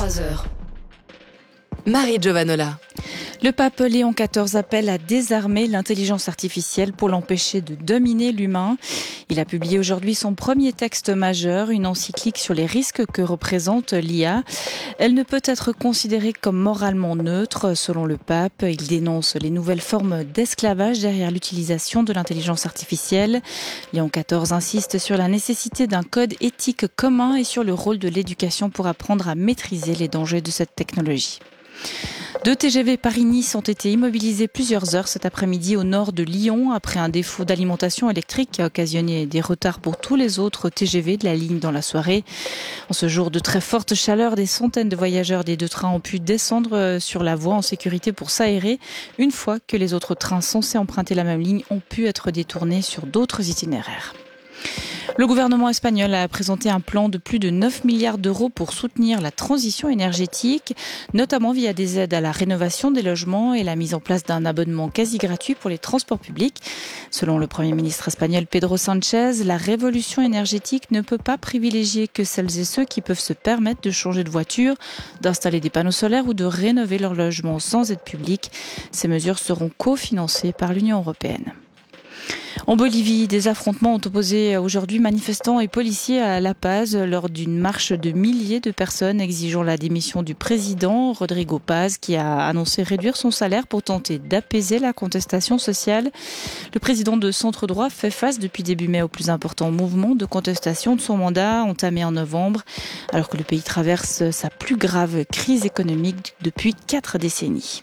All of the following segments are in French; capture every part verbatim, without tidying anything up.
vingt-trois heures. Marie Giovanola. Le pape Léon quatorze appelle à désarmer l'intelligence artificielle pour l'empêcher de dominer l'humain. Il a publié aujourd'hui son premier texte majeur, une encyclique sur les risques que représente l'I A. Elle ne peut être considérée comme moralement neutre, selon le pape. Il dénonce les nouvelles formes d'esclavage derrière l'utilisation de l'intelligence artificielle. Léon quatorze insiste sur la nécessité d'un code éthique commun et sur le rôle de l'éducation pour apprendre à maîtriser les dangers de cette technologie. Deux T G V Paris-Nice ont été immobilisés plusieurs heures cet après-midi au nord de Lyon après un défaut d'alimentation électrique qui a occasionné des retards pour tous les autres T G V de la ligne dans la soirée. En ce jour de très forte chaleur, des centaines de voyageurs des deux trains ont pu descendre sur la voie en sécurité pour s'aérer une fois que les autres trains censés emprunter la même ligne ont pu être détournés sur d'autres itinéraires. Le gouvernement espagnol a présenté un plan de plus de neuf milliards d'euros pour soutenir la transition énergétique, notamment via des aides à la rénovation des logements et la mise en place d'un abonnement quasi gratuit pour les transports publics. Selon le Premier ministre espagnol Pedro Sánchez, la révolution énergétique ne peut pas privilégier que celles et ceux qui peuvent se permettre de changer de voiture, d'installer des panneaux solaires ou de rénover leur logement sans aide publique. Ces mesures seront cofinancées par l'Union européenne. En Bolivie, des affrontements ont opposé aujourd'hui manifestants et policiers à La Paz lors d'une marche de milliers de personnes exigeant la démission du président Rodrigo Paz qui a annoncé réduire son salaire pour tenter d'apaiser la contestation sociale. Le président de centre droit fait face depuis début mai au plus important mouvement de contestation de son mandat entamé en novembre alors que le pays traverse sa plus grave crise économique depuis quatre décennies.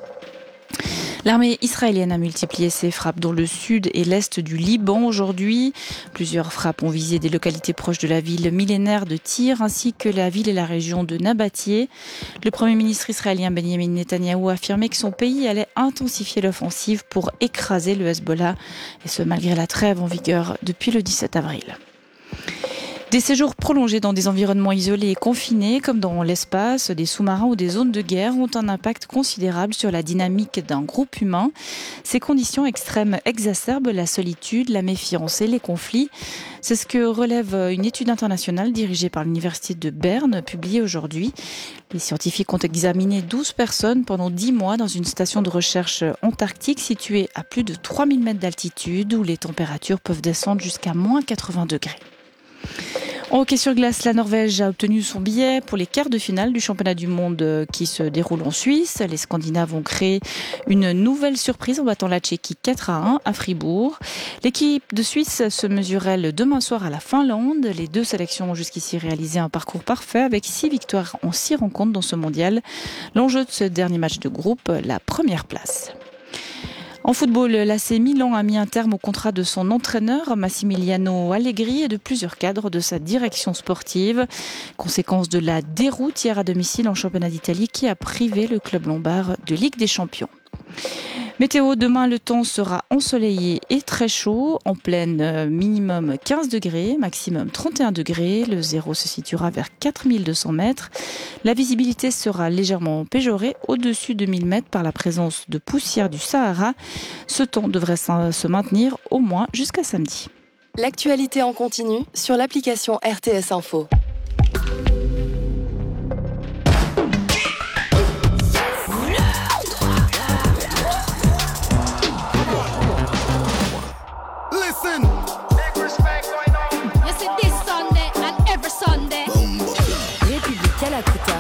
L'armée israélienne a multiplié ses frappes dans le sud et l'est du Liban aujourd'hui. Plusieurs frappes ont visé des localités proches de la ville millénaire de Tyr ainsi que la ville et la région de Nabatie. Le Premier ministre israélien Benjamin Netanyahou a affirmé que son pays allait intensifier l'offensive pour écraser le Hezbollah, et ce malgré la trêve en vigueur depuis le dix-sept avril. Des séjours prolongés dans des environnements isolés et confinés, comme dans l'espace, des sous-marins ou des zones de guerre, ont un impact considérable sur la dynamique d'un groupe humain. Ces conditions extrêmes exacerbent la solitude, la méfiance et les conflits. C'est ce que relève une étude internationale dirigée par l'Université de Berne, publiée aujourd'hui. Les scientifiques ont examiné douze personnes pendant dix mois dans une station de recherche antarctique située à plus de trois mille mètres d'altitude, où les températures peuvent descendre jusqu'à moins quatre-vingts degrés. En hockey sur glace, la Norvège a obtenu son billet pour les quarts de finale du championnat du monde qui se déroule en Suisse. Les Scandinaves ont créé une nouvelle surprise en battant la Tchéquie quatre à un à Fribourg. L'équipe de Suisse se mesure elle demain soir à la Finlande. Les deux sélections ont jusqu'ici réalisé un parcours parfait avec six victoires en six rencontres dans ce mondial. L'enjeu de ce dernier match de groupe, la première place. En football, l'A C Milan a mis un terme au contrat de son entraîneur, Massimiliano Allegri, et de plusieurs cadres de sa direction sportive. Conséquence de la déroute hier à domicile en championnat d'Italie qui a privé le club lombard de Ligue des Champions. Météo, demain le temps sera ensoleillé et très chaud, en pleine minimum quinze degrés, maximum trente et un degrés, le zéro se situera vers quatre mille deux cents mètres. La visibilité sera légèrement péjorée au-dessus de mille mètres par la présence de poussière du Sahara. Ce temps devrait se maintenir au moins jusqu'à samedi. L'actualité en continu sur l'application R T S Info. République Calacutta